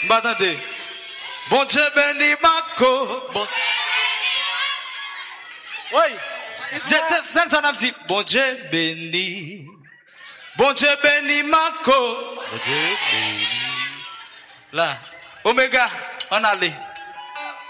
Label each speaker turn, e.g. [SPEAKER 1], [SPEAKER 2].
[SPEAKER 1] M'attendez. Bon Dieu béni Marco. Bon. Oui. C'est ça n'a dit. Bon Dieu béni. Bon Dieu béni Marco. Bon Dieu béni. Là. Omega, on allait.